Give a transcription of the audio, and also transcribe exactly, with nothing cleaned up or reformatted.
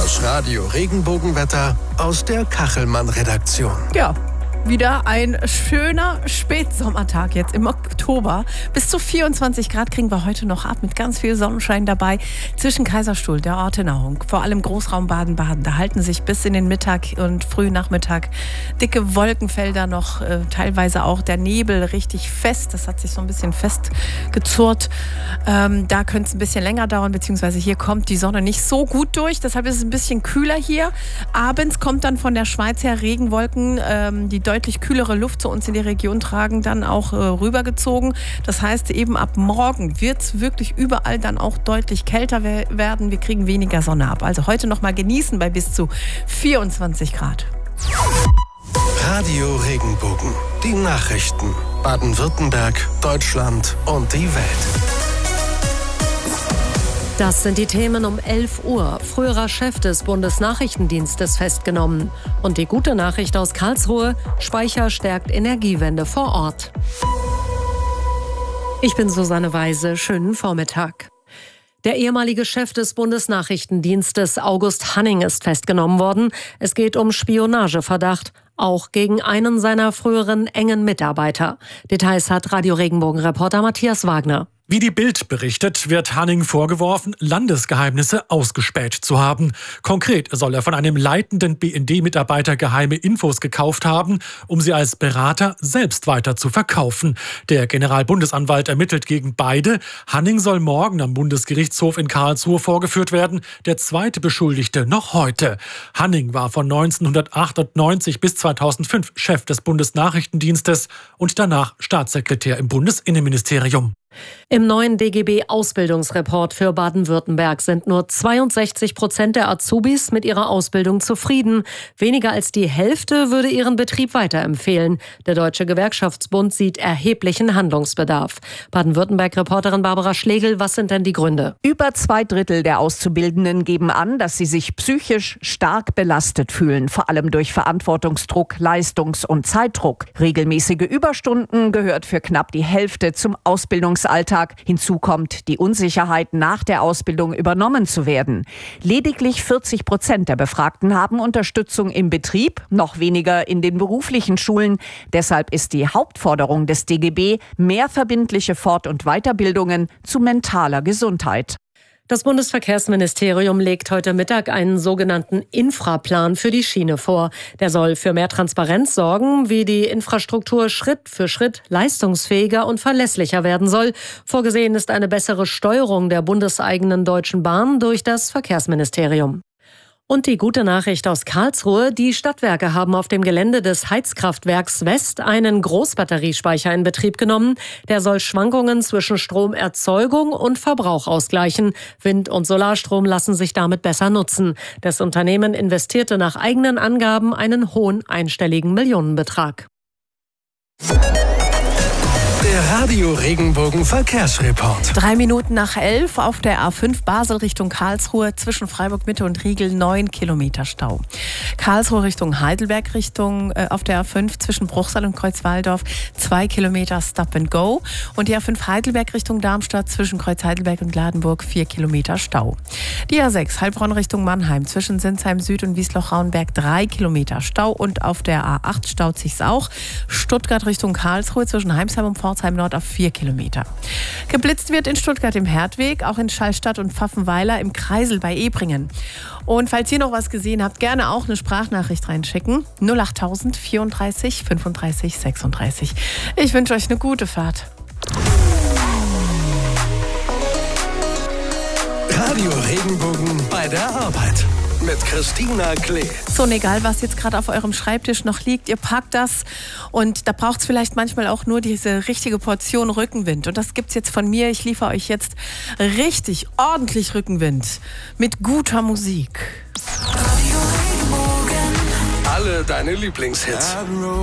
Das Radio Regenbogenwetter aus der Kachelmann-Redaktion. Ja, wieder ein schöner Spätsommertag jetzt im Oktober. Bis zu vierundzwanzig Grad kriegen wir heute noch ab mit ganz viel Sonnenschein dabei. Zwischen Kaiserstuhl, der Ortenau, vor allem Großraum Baden-Baden. Da halten sich bis in den Mittag und frühen Nachmittag dicke Wolkenfelder noch, äh, teilweise auch der Nebel richtig fest. Das hat sich so ein bisschen festgezurrt. Ähm, da könnte es ein bisschen länger dauern, beziehungsweise hier kommt die Sonne nicht so gut durch. Deshalb ist es ein bisschen kühler hier. Abends kommt dann von der Schweiz her Regenwolken, ähm, die deutlich kühlere Luft zu uns in die Region tragen, dann auch äh, rübergezogen. Das heißt, eben ab morgen wird es wirklich überall dann auch deutlich kälter we- werden. Wir kriegen weniger Sonne ab. Also heute noch mal genießen bei bis zu vierundzwanzig Grad. Radio Regenbogen. Die Nachrichten. Baden-Württemberg, Deutschland und die Welt. Das sind die Themen um elf Uhr. Früherer Chef des Bundesnachrichtendienstes festgenommen. Und die gute Nachricht aus Karlsruhe: Speicher stärkt Energiewende vor Ort. Ich bin Susanne Weise. Schönen Vormittag. Der ehemalige Chef des Bundesnachrichtendienstes August Hanning ist festgenommen worden. Es geht um Spionageverdacht, auch gegen einen seiner früheren engen Mitarbeiter. Details hat Radio Regenbogen-Reporter Matthias Wagner. Wie die Bild berichtet, wird Hanning vorgeworfen, Landesgeheimnisse ausgespäht zu haben. Konkret soll er von einem leitenden B N D-Mitarbeiter geheime Infos gekauft haben, um sie als Berater selbst weiter zu verkaufen. Der Generalbundesanwalt ermittelt gegen beide. Hanning soll morgen am Bundesgerichtshof in Karlsruhe vorgeführt werden, der zweite Beschuldigte noch heute. Hanning war von neunzehnhundertachtundneunzig bis zweitausendfünf Chef des Bundesnachrichtendienstes und danach Staatssekretär im Bundesinnenministerium. Im neuen D G B-Ausbildungsreport für Baden-Württemberg sind nur zweiundsechzig Prozent der Azubis mit ihrer Ausbildung zufrieden. Weniger als die Hälfte würde ihren Betrieb weiterempfehlen. Der Deutsche Gewerkschaftsbund sieht erheblichen Handlungsbedarf. Baden-Württemberg-Reporterin Barbara Schlegel, was sind denn die Gründe? Über zwei Drittel der Auszubildenden geben an, dass sie sich psychisch stark belastet fühlen, vor allem durch Verantwortungsdruck, Leistungs- und Zeitdruck. Regelmäßige Überstunden gehört für knapp die Hälfte zum Ausbildungsalltag. Hinzu kommt die Unsicherheit, nach der Ausbildung übernommen zu werden. Lediglich vierzig Prozent der Befragten haben Unterstützung im Betrieb, noch weniger in den beruflichen Schulen. Deshalb ist die Hauptforderung des D G B mehr verbindliche Fort- und Weiterbildungen zu mentaler Gesundheit. Das Bundesverkehrsministerium legt heute Mittag einen sogenannten Infraplan für die Schiene vor. Der soll für mehr Transparenz sorgen, wie die Infrastruktur Schritt für Schritt leistungsfähiger und verlässlicher werden soll. Vorgesehen ist eine bessere Steuerung der bundeseigenen Deutschen Bahn durch das Verkehrsministerium. Und die gute Nachricht aus Karlsruhe: Die Stadtwerke haben auf dem Gelände des Heizkraftwerks West einen Großbatteriespeicher in Betrieb genommen. Der soll Schwankungen zwischen Stromerzeugung und Verbrauch ausgleichen. Wind- und Solarstrom lassen sich damit besser nutzen. Das Unternehmen investierte nach eigenen Angaben einen hohen einstelligen Millionenbetrag. Der Radio Regenbogen Verkehrsreport. Drei Minuten nach elf auf der A fünf Basel Richtung Karlsruhe zwischen Freiburg Mitte und Riegel neun Kilometer Stau. Karlsruhe Richtung Heidelberg Richtung äh, auf der A fünf zwischen Bruchsal und Kreuzwaldorf zwei Kilometer Stop and Go. Und die A fünf Heidelberg Richtung Darmstadt zwischen Kreuz Heidelberg und Gladenburg vier Kilometer Stau. Die A sechs Heilbronn Richtung Mannheim zwischen Sinsheim Süd und Wiesloch-Rauenberg drei Kilometer Stau. Und auf der A acht staut sich's auch. Stuttgart Richtung Karlsruhe zwischen Heimsheim und Pforzheim Nord auf vier Kilometer. Geblitzt wird in Stuttgart im Herdweg, auch in Schallstadt und Pfaffenweiler im Kreisel bei Ebringen. Und falls ihr noch was gesehen habt, gerne auch eine Sprachnachricht reinschicken. null achttausend vierunddreißig fünfunddreißig sechsunddreißig. Ich wünsche euch eine gute Fahrt. Radio Regenbogen bei der Arbeit. Mit Christina Klee. So, und egal, was jetzt gerade auf eurem Schreibtisch noch liegt, ihr packt das und da braucht es vielleicht manchmal auch nur diese richtige Portion Rückenwind. Und das gibt's jetzt von mir. Ich liefere euch jetzt richtig ordentlich Rückenwind mit guter Musik. Alle deine Lieblingshits.